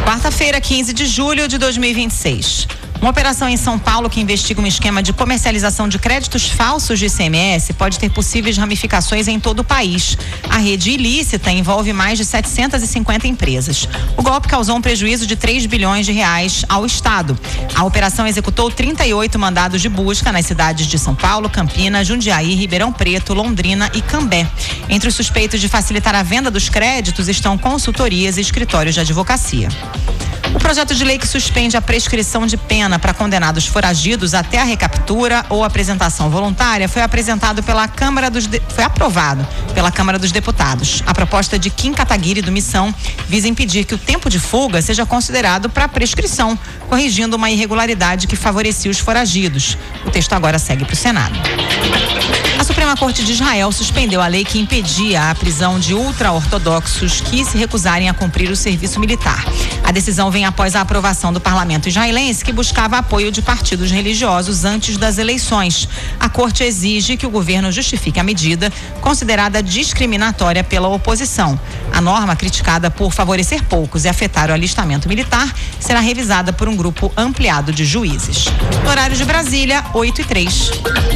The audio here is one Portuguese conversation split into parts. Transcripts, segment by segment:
Quarta-feira, 15 de julho de 2026. Uma operação em São Paulo que investiga um esquema de comercialização de créditos falsos de ICMS pode ter possíveis ramificações em todo o país. A rede ilícita envolve mais de 750 empresas. O golpe causou um prejuízo de 3 bilhões de reais ao Estado. A operação executou 38 mandados de busca nas cidades de São Paulo, Campinas, Jundiaí, Ribeirão Preto, Londrina e Cambé. Entre os suspeitos de facilitar a venda dos créditos estão consultorias e escritórios de advocacia. O projeto de lei que suspende a prescrição de pena para condenados foragidos até a recaptura ou apresentação voluntária foi aprovado pela Câmara dos Deputados. A proposta de Kim Kataguiri do Missão visa impedir que o tempo de fuga seja considerado para prescrição, corrigindo uma irregularidade que favorecia os foragidos. O texto agora segue para o Senado. A Suprema Corte de Israel suspendeu a lei que impedia a prisão de ultra-ortodoxos que se recusarem a cumprir o serviço militar. A decisão vem após a aprovação do parlamento israelense, que buscava apoio de partidos religiosos antes das eleições. A Corte exige que o governo justifique a medida, considerada discriminatória pela oposição. A norma, criticada por favorecer poucos e afetar o alistamento militar, será revisada por um grupo ampliado de juízes. No horário de Brasília, 8h03.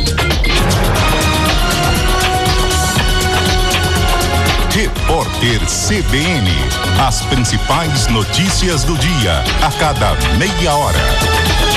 Repórter CBN. As principais notícias do dia, a cada meia hora.